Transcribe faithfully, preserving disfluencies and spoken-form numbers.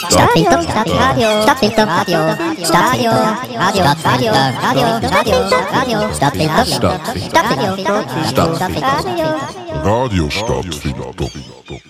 Stadtfilter, Radio, Stadtfilter, Radio, Stadtfilter, Radio, Radio, Radio, Radio, Radio, Stadtfilter, Stadtfilter, Stadtfilter, Radio Stadtfilter.